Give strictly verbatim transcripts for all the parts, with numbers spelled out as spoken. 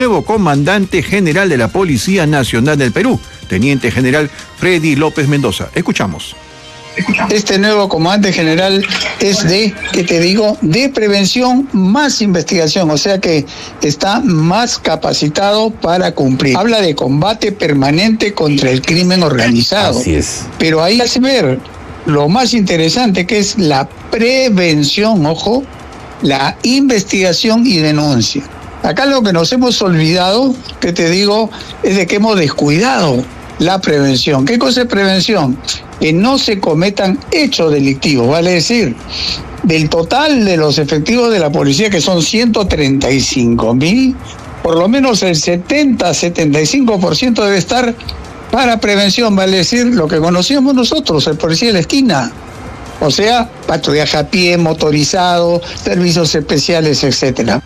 Nuevo comandante general de la Policía Nacional del Perú, Teniente General Freddy López Mendoza. Escuchamos. Este nuevo comandante general es de, ¿qué te digo?, de prevención más investigación, o sea que está más capacitado para cumplir. Habla de combate permanente contra el crimen organizado. Así es. Pero ahí hace ver lo más interesante, que es la prevención, ojo, la investigación y denuncia. Acá lo que nos hemos olvidado, que te digo, es de que hemos descuidado la prevención. ¿Qué cosa es prevención? Que no se cometan hechos delictivos, vale decir, del total de los efectivos de la policía, que son ciento treinta y cinco mil, por lo menos el setenta a setenta y cinco por ciento debe estar para prevención, vale decir, lo que conocíamos nosotros, el policía de la esquina. O sea, patrullaje a pie, motorizado, servicios especiales, etcétera.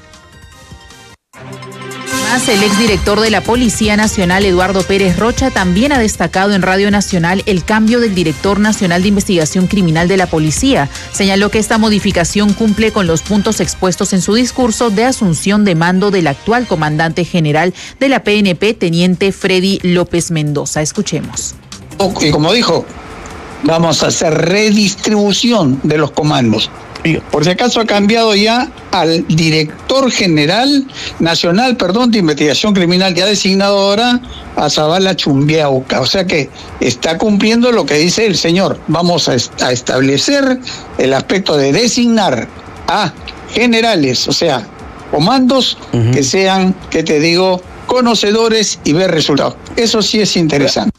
El exdirector de la Policía Nacional, Eduardo Pérez Rocha, también ha destacado en Radio Nacional el cambio del director nacional de investigación criminal de la policía. Señaló que esta modificación cumple con los puntos expuestos en su discurso de asunción de mando del actual comandante general de la P N P, Teniente Freddy López Mendoza. Escuchemos. Y como dijo, vamos a hacer redistribución de los comandos. Por si acaso ha cambiado ya al director general nacional, perdón, de investigación criminal, ya designado ahora a Zabala Chumbiauca. O sea que está cumpliendo lo que dice el señor. Vamos a, est- a establecer el aspecto de designar a generales, o sea, comandos uh-huh. que sean, que te digo, conocedores y ver resultados. Eso sí es interesante.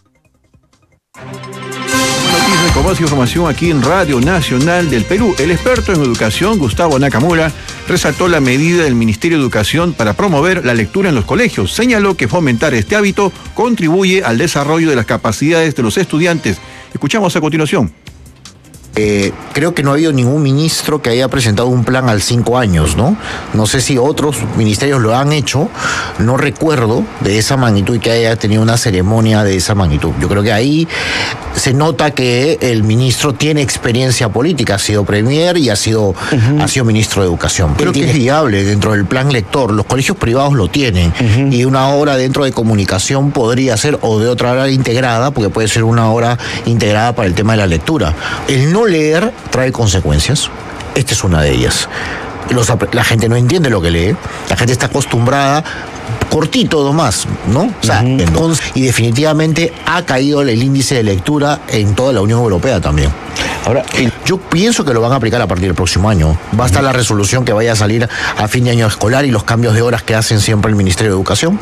Con más información aquí en Radio Nacional del Perú, el experto en educación, Gustavo Nakamura, resaltó la medida del Ministerio de Educación para promover la lectura en los colegios. Señaló que fomentar este hábito contribuye al desarrollo de las capacidades de los estudiantes. Escuchamos a continuación. Eh, creo que no ha habido ningún ministro que haya presentado un plan al cinco años, ¿no? No sé si otros ministerios lo han hecho, no recuerdo de esa magnitud y que haya tenido una ceremonia de esa magnitud. Yo creo que ahí se nota que el ministro tiene experiencia política, ha sido premier y ha sido, uh-huh. ha sido ministro de Educación. Creo que es viable dentro del plan lector, los colegios privados lo tienen, uh-huh. y una hora dentro de comunicación podría ser, o de otra hora integrada, porque puede ser una hora integrada para el tema de la lectura. El no leer trae consecuencias. Esta es una de ellas. Los, la gente no entiende lo que lee, la gente está acostumbrada cortito nomás, ¿no? O sea, uh-huh. entonces, y definitivamente ha caído el índice de lectura en toda la Unión Europea también. Ahora, el, yo pienso que lo van a aplicar a partir del próximo año. Va a estar uh-huh. la resolución que vaya a salir a fin de año escolar y los cambios de horas que hacen siempre el Ministerio de Educación.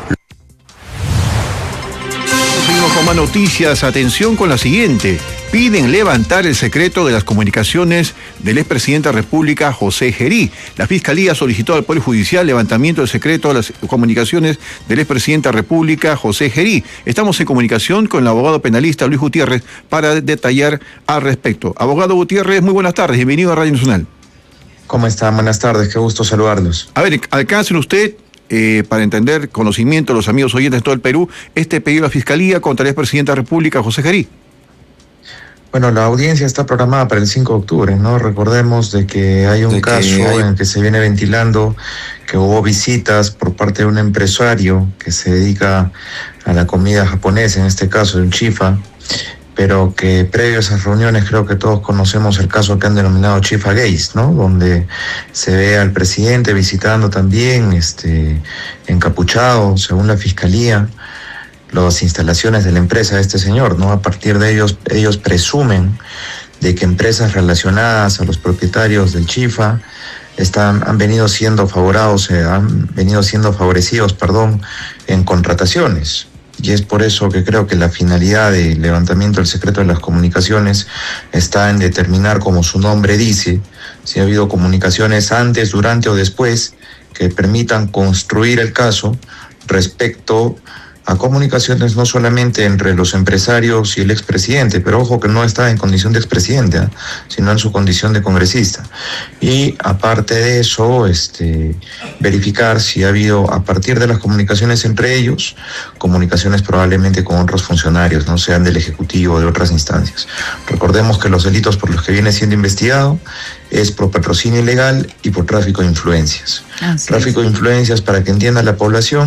Seguimos con más noticias. Atención con la siguiente. Piden levantar el secreto de las comunicaciones del expresidente de la República, José Gerí. La Fiscalía solicitó al Poder Judicial levantamiento del secreto de las comunicaciones del expresidente de la República, José Gerí. Estamos en comunicación con el abogado penalista Luis Gutiérrez para detallar al respecto. Abogado Gutiérrez, muy buenas tardes. Bienvenido a Radio Nacional. ¿Cómo están? Buenas tardes. Qué gusto saludarlos. A ver, alcancen usted... Eh, para entender, conocimiento de los amigos oyentes de todo el Perú, este pedido de la Fiscalía contra el expresidente de la República, José Gerí. Bueno, la audiencia está programada para el cinco de octubre, ¿no? Recordemos de que hay un caso hay... en el que se viene ventilando que hubo visitas por parte de un empresario que se dedica a la comida japonesa, en este caso de un chifa, pero que previo a esas reuniones creo que todos conocemos el caso que han denominado Chifa Gays, ¿no? Donde se ve al presidente visitando también, este, encapuchado, según la Fiscalía, las instalaciones de la empresa de este señor, ¿no? A partir de ellos, ellos presumen de que empresas relacionadas a los propietarios del Chifa están, han venido siendo favorados, eh, han venido siendo favorecidos, perdón, en contrataciones. Y es por eso que creo que la finalidad del levantamiento del secreto de las comunicaciones está en determinar, como su nombre dice, si ha habido comunicaciones antes, durante o después que permitan construir el caso respecto a comunicaciones no solamente entre los empresarios y el expresidente, pero ojo que no está en condición de expresidente, ¿eh? sino en su condición de congresista. Y aparte de eso, este, verificar si ha habido, a partir de las comunicaciones entre ellos, comunicaciones probablemente con otros funcionarios, no sean del Ejecutivo o de otras instancias. Recordemos que los delitos por los que viene siendo investigado es por patrocinio ilegal y por tráfico de influencias. Así tráfico es. de influencias, para que entienda la población,